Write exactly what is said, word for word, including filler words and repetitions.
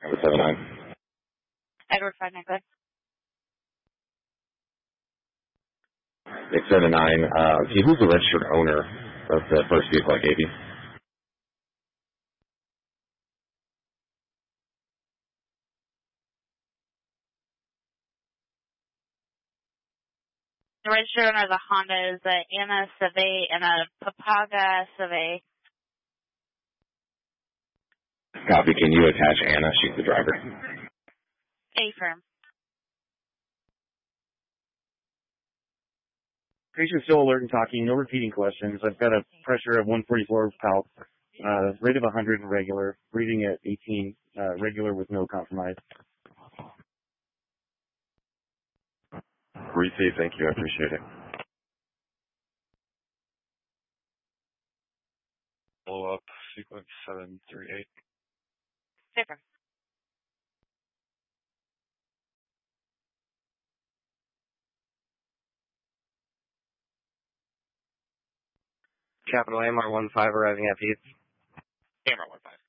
Number seven nine. Edward five nine, good. Six seven nine. Uh, see, who's the registered owner of the first vehicle I gave you? The registered owner of the Honda is a Anna Save and a Papaga Save. Copy. Can you attach Anna? She's the driver. A-firm. Patient still alert and talking. No repeating questions. I've got a pressure of one forty-four palp, uh, rate of one hundred regular, breathing at eighteen, uh, regular with no compromise. Receive. Thank you. I appreciate it. Follow up sequence seven three eight. A-firm. Capital A M R one five arriving at Pete. A M R one five.